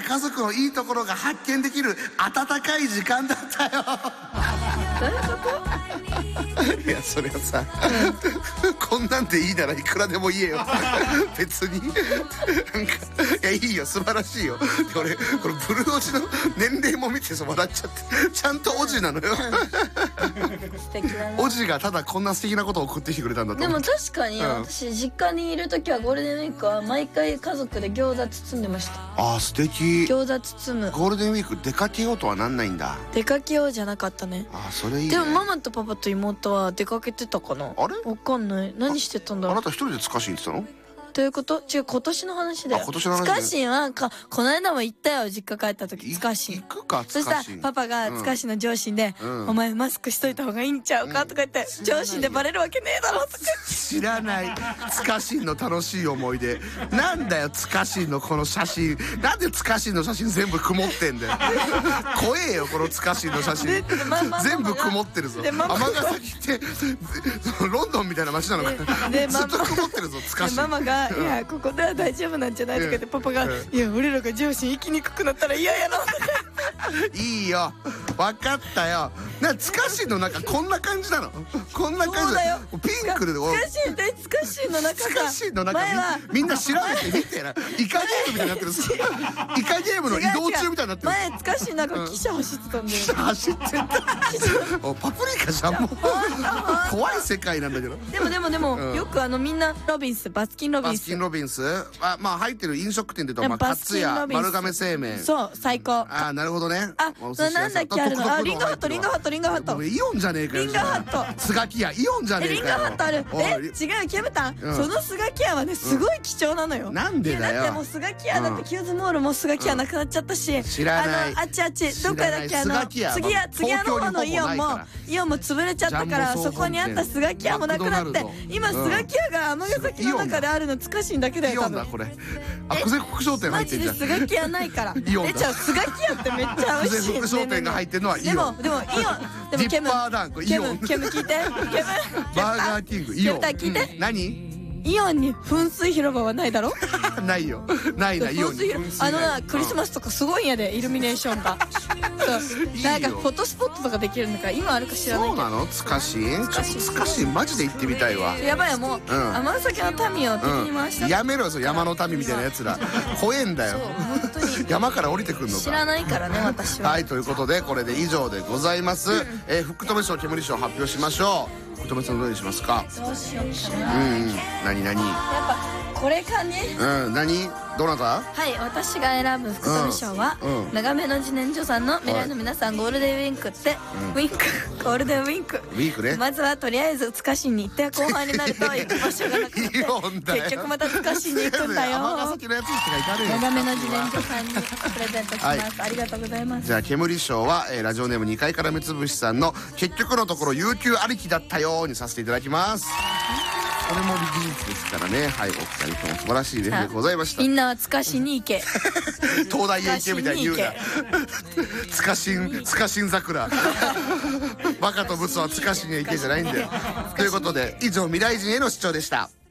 家族のいいところが発見できる温かい時間だったよ。 どういうこと？ いやそれはさ、こんなんでいいならいくらでも言えよ。別になんかいやいいよ、素晴らしいよ。で俺このブルーおじの年齢も見て笑っちゃって、ちゃんとおじなのよ。 素敵だな。 おじがただこんな素敵なことを送ってきてくれたんだとでも思って。 確かに私実家にいる時はゴールデンウィークは毎回家族で餃子包んでました。 ああ素敵。 餃子包む。 ゴールデンウィーク出かけようとはなんないんだ。 出かけようじゃなかったね。 ああそれいいね。 でもママとパパと妹は出かけてたかな。 あれわかんない。何してたんだろう。 あなた一人でつかしに行ってたの？ どういうこと？違う、今年の話だよ。 あ今年の話ねつかしんはこの間も行ったよ、実家帰った時。つかしん行くかそしたらつかしん。 パパがつかしんの上司で、お前マスクしといた方がいいんちゃうかとか言って、上司でバレるわけねえだろとか。 知らないつかしんの楽しい思い出。なんだよつかしんのこの写真。なんでつかしんの写真全部曇ってんだよ。怖えよこのつかしんの写真。全部曇ってるぞ。尼崎ってロンドンみたいな街なのか。 でずっと曇ってるぞつかしん。 ママが「いやここでは大丈夫なんじゃない?」とか言って、パパが「いや俺らが上司行きにくくなったら嫌やろ」とか。 いいよ分かったよ。つかしんの中こんな感じなの。こんな感じそうだよ。 ピンクでつかしんってつかしんの中つかしんの中前はみんな調べてみてな。イカゲームみたいになってる。イカゲームの移動中みたいになってる。 前つかしんなんか汽車走ってたんだよ。 走ってんだ。おパプリカじゃんもう。怖い世界なんだけど。 でもよくみんなロビンス、バスキンロビンス。 バスキンロビンスまあ入ってる飲食店で言うとカバスツヤキンロビンス丸亀製麺。 そう最高。 あなるほどね。 あなんだっけあるの。あリンガーハットリンガーハットリンガーハット。 イオンじゃねえかよ。 リンガーハットスガキ屋イオンじゃねえリンかよ。 ガーハットある。違うキムタン、そのスガキ屋はねすごい貴重なのよ。 なんでだよ。 だってもうスガキ屋だってキューズモールもスガキ屋なくなっちゃったし、 知らない。 あっちどっかだっけ次屋の方のイオンも潰れちゃったから、そこにあったスガキ屋もなくなって、今スガキ屋が尼崎の中であるのつかしんだけだよ。 イオンだこれ。久世福商店入マジってんじゃん。 でスガキ屋ないから。 イオンだ。 じゃあスガキ屋ってめっちゃ美味しい。 久世福商店が入ってるのはイオン。 でもイオンでもディッパーダンクイオン。 ケム聞いて。 バーガーキングイオン。 聞いて。 何？ イオンに噴水広場はないだろ。 ないよ。ないなイオンに。 クリスマスとかすごいんやで、イルミネーションが。そうなんかフォトスポットとかできるんだから、今あるか知らないけど。 そうなの？つかしん？つかしんマジで行ってみたいわ。 やばいよもう尼崎の民を敵に回した。 やめろよそ山の民みたいなやつら。怖えんだよ。山から降りてくんのか。 知らないからね私は。 はいということでこれで以上でございます。福留賞煙賞発表しましょう。福留さんどれにしますか？ どうしようかな。 何やっぱこれかね。 何？どなた？ はい私が選ぶ福留賞は長めの自然薯さんの未来の皆さんゴールデンウィンクってウィンクゴールデンウィンク。 ウィークね。 まずはとりあえずつかしに行って後半になると行く場所がなくて結局またつかしに行くんだよ。 尼崎のやつしか行かねえよ。 長めの自然薯さんにプレゼントします。ありがとうございます。 じゃあ煙賞はラジオネーム2階から目つぶしさんの結局のところ有給ありきだったようにさせていただきます。これも事実ですからね。はいお二人とも素晴らしい例でございました。 みんなはつかしに行け。 東大へ行けみたいに言うな。つかしん桜。バカとブスはつかしにへ行けじゃないんだよ。ということで以上未来人への主張でした。